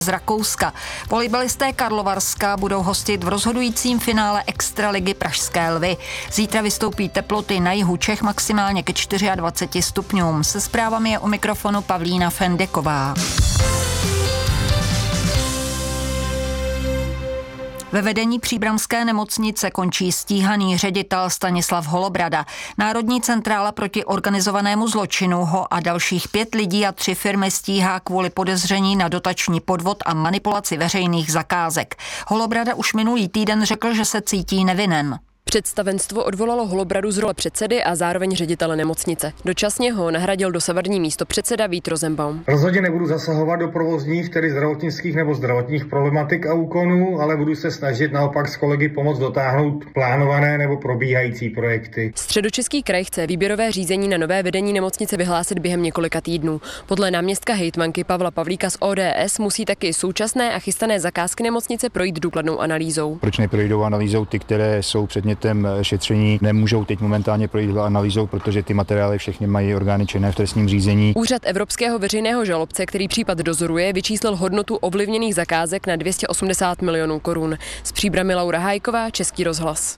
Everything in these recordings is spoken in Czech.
z Rakouska. Volejbalisté Karlovarska budou hostit v rozhodujícím finále Extraligy Pražské Lvy. Zítra vystoupí teploty na jihu Čech maximálně ke 24 stupňům. Se zprávami je u mikrofonu Pavlína Fendeková. Ve vedení příbramské nemocnice končí stíhaný ředitel Stanislav Holobrada. Národní centrála proti organizovanému zločinu ho a dalších 5 lidí a 3 firmy stíhá kvůli podezření na dotační podvod a manipulaci veřejných zakázek. Holobrada už minulý týden řekl, že se cítí nevinen. Představenstvo odvolalo Holobradu z role předsedy a zároveň ředitele nemocnice. Dočasně ho nahradil dosavadní místopředseda Vít Rosenbaum. Rozhodně nebudu zasahovat do provozních, tedy zdravotnických nebo zdravotních problematik a úkonů, ale budu se snažit naopak s kolegy pomoct dotáhnout plánované nebo probíhající projekty. Středočeský kraj chce výběrové řízení na nové vedení nemocnice vyhlásit během několika týdnů. Podle náměstka hejtmanky Pavla Pavlíka z ODS musí taky současné a chystané zakázky nemocnice projít důkladnou analýzou. Proč neprojdou analýzou ty, které jsou předmětem šetření, nemůžou teď momentálně projít analýzou, protože ty materiály všechny mají orgány činné v trestním řízení. Úřad Evropského veřejného žalobce, který případ dozoruje, vyčíslil hodnotu ovlivněných zakázek na 280 milionů korun. Z Příbrami Laura Hájková, Český rozhlas.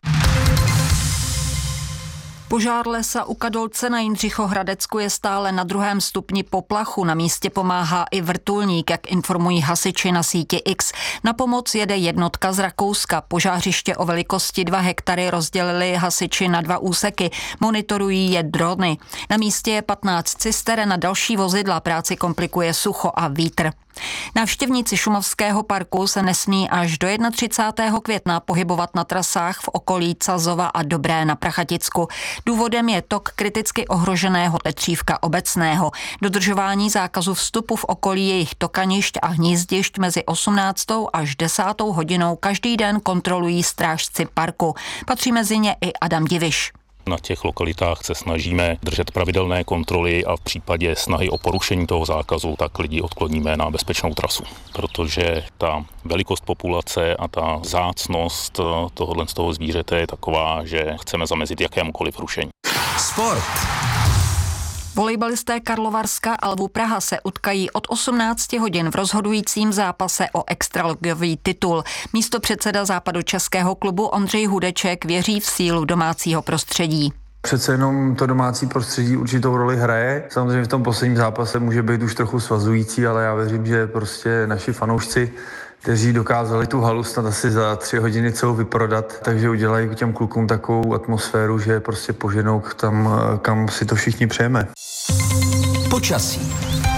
Požár lesa u Kadolce na Jindřichohradecku je stále na 2. stupni poplachu. Na místě pomáhá i vrtulník, jak informují hasiči na síti X. Na pomoc jede jednotka z Rakouska. Požářiště o velikosti 2 hektary rozdělili hasiči na 2 úseky. Monitorují je drony. Na místě je 15 cisteren a další vozidla. Práci komplikuje sucho a vítr. Návštěvníci Šumavského parku se nesmí až do 31. května pohybovat na trasách v okolí Cazova a Dobré na Prachaticku. Důvodem je tok kriticky ohroženého tetřívka obecného. Dodržování zákazu vstupu v okolí jejich tokanišť a hnízdišť mezi 18. až 10. hodinou každý den kontrolují strážci parku. Patří mezi ně i Adam Diviš. Na těch lokalitách se snažíme držet pravidelné kontroly a v případě snahy o porušení toho zákazu, tak lidi odkloníme na bezpečnou trasu. Protože ta velikost populace a ta vzácnost tohohle z toho zvířete je taková, že chceme zamezit jakémukoliv rušení. Sport. Volejbalisté Karlovarska a Lvu Praha se utkají od 18 hodin v rozhodujícím zápase o extraligový titul. Místopředseda západočeského klubu Ondřej Hudeček věří v sílu domácího prostředí. Přece jenom to domácí prostředí určitou roli hraje. Samozřejmě v tom posledním zápase může být už trochu svazující, ale já věřím, že prostě naši fanoušci, kteří dokázali tu halu snad asi za 3 hodiny celou vyprodat, takže udělají těm klukům takovou atmosféru, že prostě poženou tam, kam si to všichni přejeme. Počasí.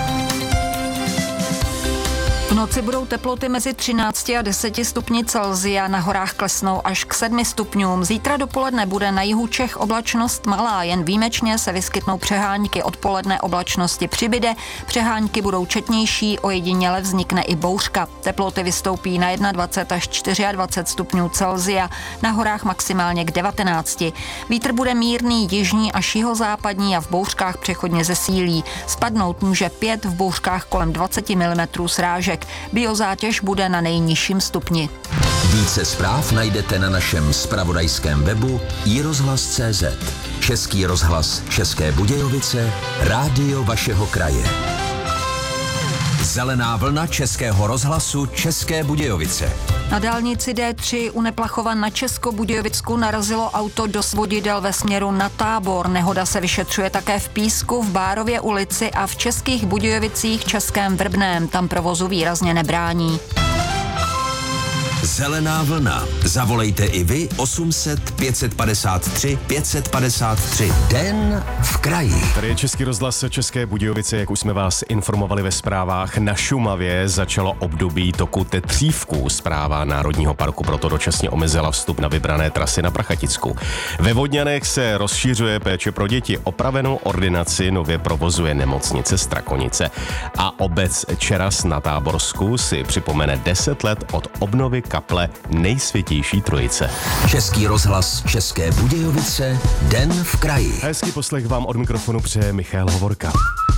V noci budou teploty mezi 13 a 10 stupni Celsia, na horách klesnou až k 7 stupňům. Zítra dopoledne bude na jihu Čech oblačnost malá, jen výjimečně se vyskytnou přehánky, odpoledne oblačnosti přibyde, přehánky budou četnější, ojediněle vznikne i bouřka. Teploty vystoupí na 21 až 24 stupňů Celsia, na horách maximálně k 19. Vítr bude mírný, jižní až jihozápadní a v bouřkách přechodně zesílí. Spadnout může 5, v bouřkách kolem 20 mm srážek. Biozátěž bude na nejnižším stupni. Více zpráv najdete na našem zpravodajském webu iRozhlas.cz. Český rozhlas České Budějovice, rádio vašeho kraje. Zelená vlna Českého rozhlasu České Budějovice. Na dálnici D3 u Neplachova na Českobudějovicku narazilo auto do svodidel ve směru na Tábor. Nehoda se vyšetřuje také v Písku, v Bárově ulici a v Českých Budějovicích Českém Vrbném. Tam provozu výrazně nebrání. Zelená vlna. Zavolejte i vy 800 553 553. Den v kraji. Tady je Český rozhlas České Budějovice, jak už jsme vás informovali ve zprávách. Na Šumavě začalo období toku tetřívků. Správa Národního parku proto dočasně omezila vstup na vybrané trasy na Prachaticku. Ve Vodňanech se rozšiřuje péče pro děti. Opravenou ordinaci nově provozuje nemocnice Strakonice. A obec Čeras na Táborsku si připomene 10 let od obnovy kaple Nejsvětější Trojice. Český rozhlas České Budějovice, Den v kraji. Hezký poslech vám od mikrofonu přeje Michal Hovorka.